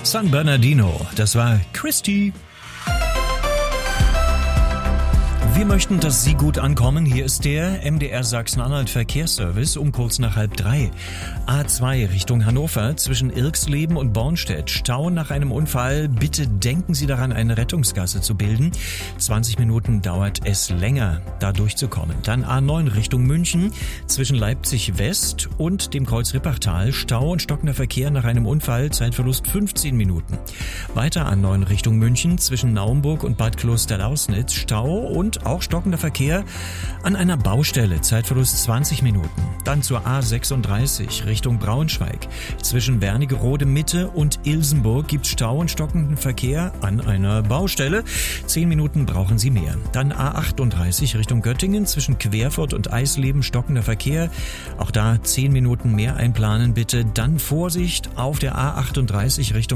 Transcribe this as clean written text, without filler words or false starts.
San Bernardino, das war Christy. Wir möchten, dass Sie gut ankommen. Hier ist der MDR Sachsen-Anhalt Verkehrsservice um kurz nach 2:30. A2 Richtung Hannover zwischen Irxleben und Bornstedt. Stau nach einem Unfall. Bitte denken Sie daran, eine Rettungsgasse zu bilden. 20 Minuten dauert es länger, da durchzukommen. Dann A9 Richtung München zwischen Leipzig West und dem Kreuz Rippachtal. Stau und stockender Verkehr nach einem Unfall. Zeitverlust 15 Minuten. Weiter A9 Richtung München zwischen Naumburg und Bad Klosterlausnitz. Stau und auch stockender Verkehr an einer Baustelle. Zeitverlust 20 Minuten. Dann zur A36 Richtung Braunschweig. Zwischen Wernigerode Mitte und Ilsenburg gibt es Stau und stockenden Verkehr an einer Baustelle. 10 Minuten brauchen Sie mehr. Dann A38 Richtung Göttingen zwischen Querfurt und Eisleben stockender Verkehr. Auch da 10 Minuten mehr einplanen bitte. Dann Vorsicht auf der A38 Richtung